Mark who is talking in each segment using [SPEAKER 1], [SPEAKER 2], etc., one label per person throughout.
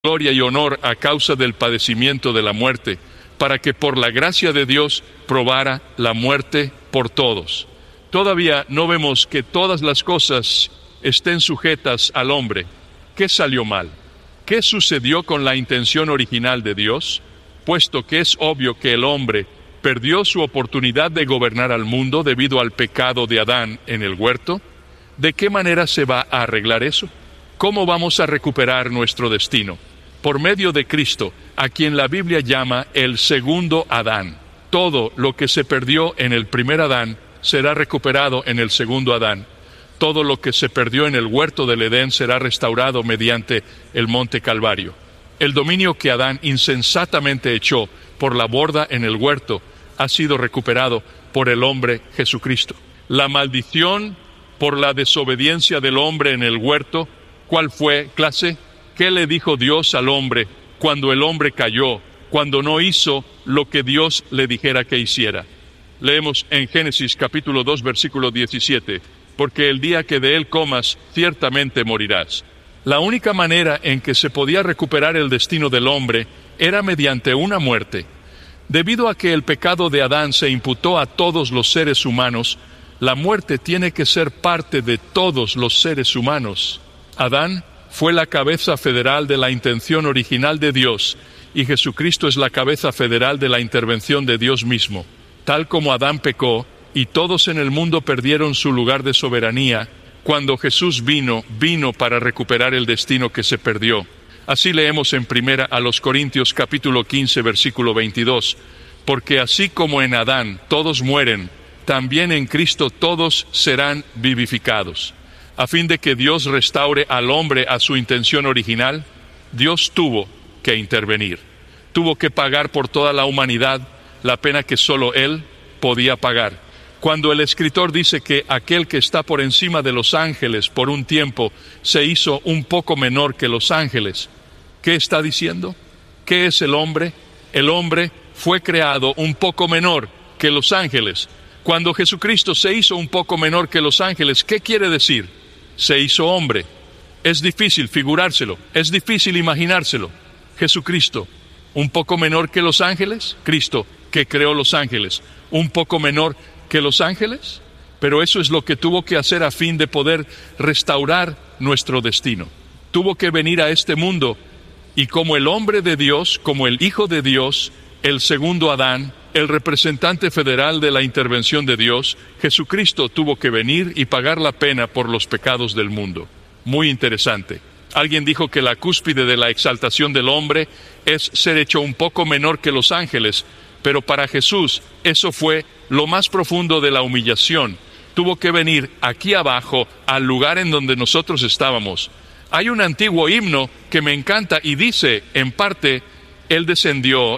[SPEAKER 1] gloria y honor a causa del padecimiento de la muerte, para que por la gracia de Dios probara la muerte por todos. Todavía no vemos que todas las cosas estén sujetas al hombre. ¿Qué salió mal? ¿Qué sucedió con la intención original de Dios? Puesto que es obvio que el hombre perdió su oportunidad de gobernar al mundo debido al pecado de Adán en el huerto, ¿de qué manera se va a arreglar eso? ¿Cómo vamos a recuperar nuestro destino? Por medio de Cristo, a quien la Biblia llama el segundo Adán. Todo lo que se perdió en el primer Adán será recuperado en el segundo Adán. Todo lo que se perdió en el huerto del Edén será restaurado mediante el monte Calvario. El dominio que Adán insensatamente echó por la borda en el huerto ha sido recuperado por el hombre Jesucristo. La maldición por la desobediencia del hombre en el huerto, ¿cuál fue, clase? ¿Qué le dijo Dios al hombre cuando el hombre cayó, cuando no hizo lo que Dios le dijera que hiciera? Leemos en Génesis capítulo 2, versículo 17, porque el día que de él comas, ciertamente morirás. La única manera en que se podía recuperar el destino del hombre era mediante una muerte. Debido a que el pecado de Adán se imputó a todos los seres humanos, la muerte tiene que ser parte de todos los seres humanos. Adán fue la cabeza federal de la intención original de Dios, y Jesucristo es la cabeza federal de la intervención de Dios mismo. Tal como Adán pecó, y todos en el mundo perdieron su lugar de soberanía, cuando Jesús vino para recuperar el destino que se perdió. Así leemos en 1 Corintios capítulo 15, versículo 22, porque así como en Adán todos mueren, también en Cristo todos serán vivificados. A fin de que Dios restaure al hombre a su intención original, Dios tuvo que intervenir. Tuvo que pagar por toda la humanidad la pena que solo Él podía pagar. Cuando el escritor dice que aquel que está por encima de los ángeles por un tiempo se hizo un poco menor que los ángeles, ¿qué está diciendo? ¿Qué es el hombre? El hombre fue creado un poco menor que los ángeles. Cuando Jesucristo se hizo un poco menor que los ángeles, ¿qué quiere decir? Se hizo hombre. Es difícil figurárselo, es difícil imaginárselo. Jesucristo, un poco menor que los ángeles. Cristo, que creó los ángeles, un poco menor que los ángeles. Pero eso es lo que tuvo que hacer a fin de poder restaurar nuestro destino. Tuvo que venir a este mundo y como el hombre de Dios, como el Hijo de Dios, el segundo Adán, el representante federal de la intervención de Dios, Jesucristo tuvo que venir y pagar la pena por los pecados del mundo. Muy interesante. Alguien dijo que la cúspide de la exaltación del hombre es ser hecho un poco menor que los ángeles, pero para Jesús eso fue lo más profundo de la humillación. Tuvo que venir aquí abajo, al lugar en donde nosotros estábamos. Hay un antiguo himno que me encanta y dice, en parte, Él descendió.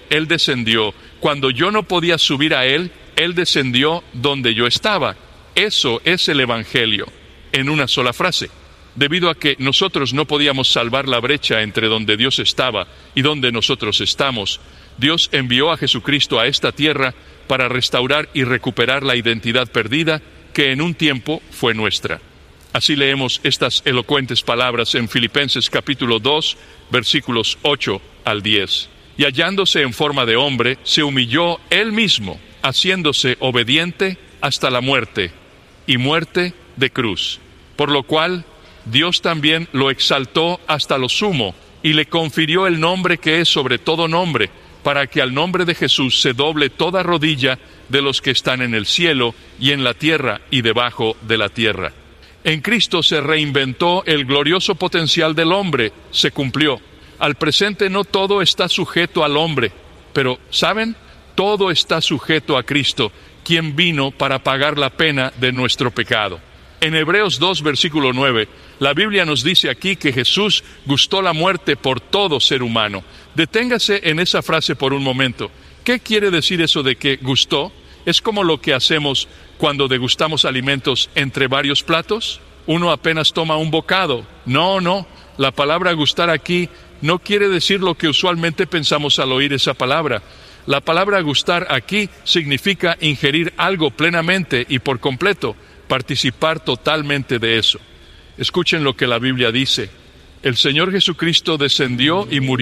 [SPEAKER 1] Cuando yo no podía subir a Él descendió donde yo estaba. Eso es el Evangelio, en una sola frase. Debido a que nosotros no podíamos salvar la brecha entre donde Dios estaba y donde nosotros estamos, Dios envió a Jesucristo a esta tierra para restaurar y recuperar la identidad perdida que en un tiempo fue nuestra. Así leemos estas elocuentes palabras en Filipenses capítulo 2, versículos 8 al 10. Y hallándose en forma de hombre, se humilló Él mismo, haciéndose obediente hasta la muerte, y muerte de cruz. Por lo cual, Dios también lo exaltó hasta lo sumo, y le confirió el nombre que es sobre todo nombre, para que al nombre de Jesús se doble toda rodilla de los que están en el cielo, y en la tierra, y debajo de la tierra. En Cristo se reinventó el glorioso potencial del hombre, se cumplió. Al presente no todo está sujeto al hombre, pero, ¿saben? Todo está sujeto a Cristo, quien vino para pagar la pena de nuestro pecado. En Hebreos 2, versículo 9, la Biblia nos dice aquí que Jesús gustó la muerte por todo ser humano. Deténgase en esa frase por un momento. ¿Qué quiere decir eso de que gustó? Es como lo que hacemos cuando degustamos alimentos entre varios platos. Uno apenas toma un bocado. No, la palabra gustar aquí no quiere decir lo que usualmente pensamos al oír esa palabra. La palabra gustar aquí significa ingerir algo plenamente y por completo, participar totalmente de eso. Escuchen lo que la Biblia dice. El Señor Jesucristo descendió y murió